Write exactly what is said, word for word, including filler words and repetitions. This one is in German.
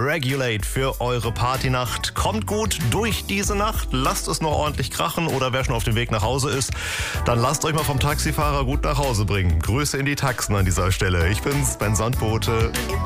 Regulate für eure Partynacht. Kommt gut durch diese Nacht, lasst es nur ordentlich krachen oder wer schon auf dem Weg nach Hause ist, dann lasst euch mal vom Taxifahrer gut nach Hause bringen. Grüße in die Taxen an dieser Stelle. Ich bin's, Ben Sandbote.